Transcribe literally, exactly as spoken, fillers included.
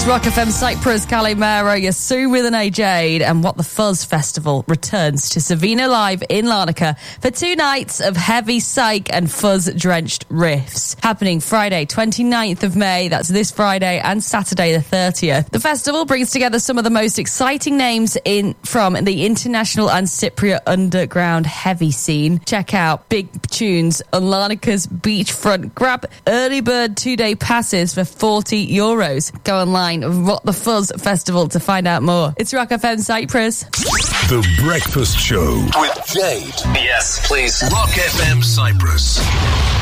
It's Rock F M Cyprus, Calimero, Yasu with an A Jade, and What the Fuzz Festival returns to Savina Live in Larnaca for two nights of heavy psych and fuzz-drenched riffs. Happening Friday, twenty-ninth of May, that's this Friday, and Saturday the thirtieth. The festival brings together some of the most exciting names in from the international and Cypriot underground heavy scene. Check out big tunes on Larnaca's beachfront. Grab early bird two-day passes for forty euros. Go online of What the Fuzz Festival to find out more. It's Rock F M Cyprus. The Breakfast Show with Jade. Yes, please. Rock F M Cyprus.